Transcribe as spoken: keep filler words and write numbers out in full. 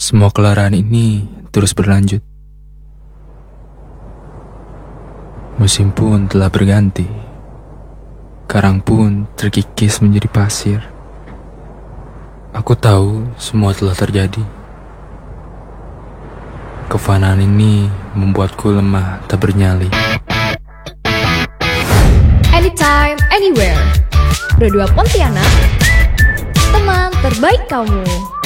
Semua kelarahan ini terus berlanjut. Musim pun telah berganti. Karang pun terkikis menjadi pasir. Aku tahu semua telah terjadi. Kefanaan ini membuatku lemah tak bernyali. Anytime, anywhere. Berdua Pontianak, teman terbaik kamu.